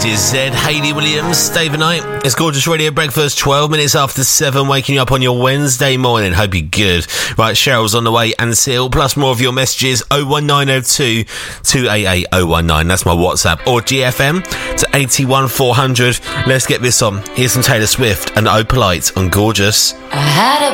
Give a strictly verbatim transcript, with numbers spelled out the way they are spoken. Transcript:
Is Zed, Hayley Williams, Dave and Night. It's Gorgeous Radio Breakfast, twelve minutes after seven, waking you up on your Wednesday morning. Hope you're good. Right, Cheryl's on the way, and Seal, plus more of your messages, oh one nine oh two, two eight eight oh one nine. That's my WhatsApp. Or G F M to eighty-one four hundred. Let's get this on. Here's some Taylor Swift and Opalite on Gorgeous. I had a